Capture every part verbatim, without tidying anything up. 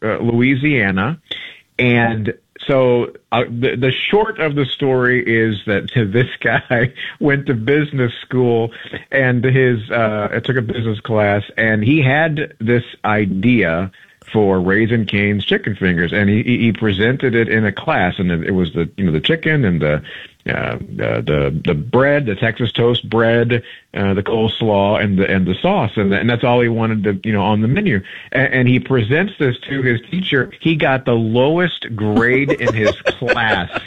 uh, Louisiana, and so uh, the, the short of the story is that this guy went to business school and his uh, took a business class, and he had this idea for Raising Cane's chicken fingers, and he, he presented it in a class, and it was the you know the chicken and the uh, the, the the bread, the Texas toast bread, uh, the coleslaw, and the and the sauce, and, the, and that's all he wanted to you know on the menu. And, and he presents this to his teacher. He got the lowest grade in his class.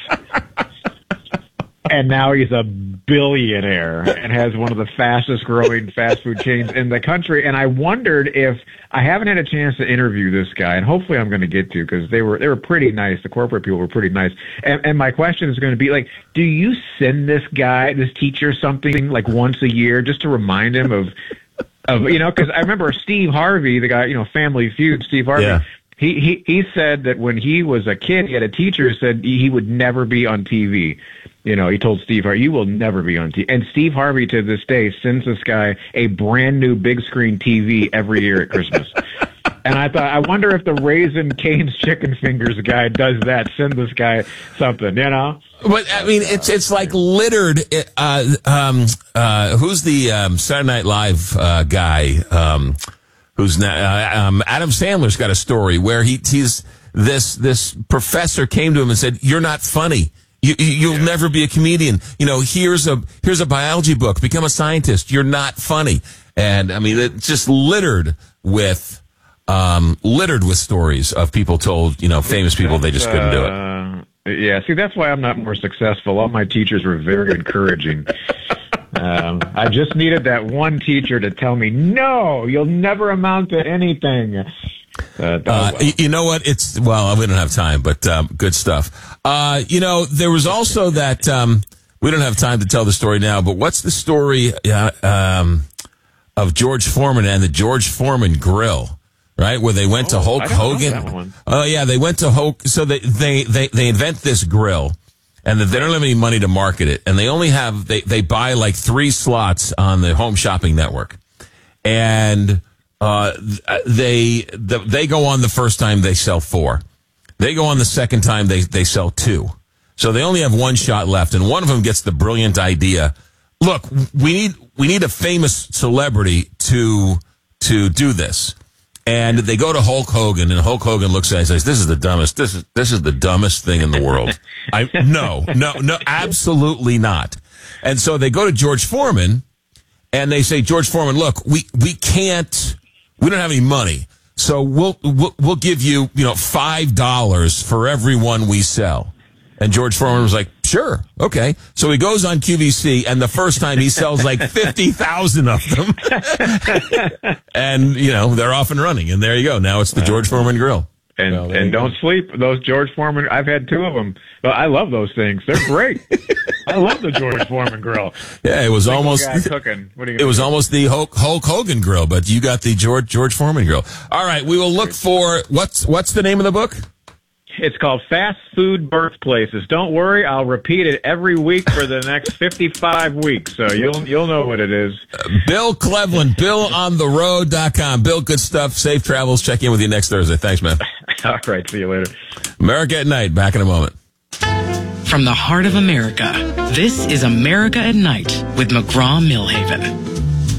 And now he's a billionaire and has one of the fastest growing fast food chains in the country. And I wondered if I haven't had a chance to interview this guy, and hopefully I'm going to get to, because they were they were pretty nice. The corporate people were pretty nice. And, and my question is going to be like, do you send this guy, this teacher, something like once a year just to remind him of, of you know, because I remember Steve Harvey, the guy, you know, Family Feud, Steve Harvey. Yeah. He, he he said that when he was a kid, he had a teacher who said he would never be on T V. You know, he told Steve Harvey, you will never be on T V. And Steve Harvey, to this day, sends this guy a brand new big screen T V every year at Christmas. And I thought, I wonder if the Raising Cane's chicken fingers guy does that. Send this guy something, you know? But, I mean, it's it's like littered. Uh, um, uh, who's the um, Saturday Night Live uh, guy? Um Who's now, uh, um, Adam Sandler's got a story where he, he's, this, this professor came to him and said, you're not funny. You, you'll yeah. never be a comedian. You know, here's a, here's a biology book. Become a scientist. You're not funny. And I mean, it's just littered with, um, littered with stories of people told, you know, famous people they just couldn't do it. Uh, yeah. See, that's why I'm not more successful. All my teachers were very encouraging. Um, I just needed that one teacher to tell me, no, you'll never amount to anything. Uh, uh, well. You know what? It's, well, we don't have time, but um, good stuff. Uh, you know, there was also that, um, we don't have time to tell the story now, but what's the story uh, um, of George Foreman and the George Foreman Grill? Right, where they went oh, to Hulk I don't Hogan. know that one. Oh yeah, they went to Hulk. So they they they, they invent this grill. And they don't have any money to market it. And they only have, they, they buy like three slots on the Home Shopping Network. And, uh, they, the, they go on the first time, they sell four. They go on the second time, they, they sell two. So they only have one shot left. And one of them gets the brilliant idea. Look, we need, we need a famous celebrity to, to do this. And they go to Hulk Hogan, and Hulk Hogan looks at it and says, this is the dumbest, this is, this is the dumbest thing in the world. I, no, no, no, absolutely not. And so they go to George Foreman, and they say, George Foreman, look, we, we can't, we don't have any money. So we'll, we'll, we'll give you, you know, five dollars for every one we sell. And George Foreman was like, sure, okay. So he goes on Q V C, and the first time he sells like fifty thousand of them. And, you know, they're off and running. And there you go. Now it's the George Foreman Grill. And well, and don't go. sleep. Those George Foreman, I've had two of them. But I love those things. They're great. I love the George Foreman Grill. Yeah, it was Single almost guy cooking. What are you it was do? almost the Hulk, Hulk Hogan Grill, but you got the George George Foreman Grill. All right, we will look for, what's what's the name of the book? It's called Fast Food Birthplaces. Don't worry, I'll repeat it every week for the next fifty-five weeks, so you'll you'll know what it is. Uh, Bill Cleveland, bill on the road dot com. Bill, good stuff. Safe travels. Check in with you next Thursday. Thanks, man. All right, see you later. America at Night, back in a moment. From the heart of America, this is America at Night with McGraw-Millhaven.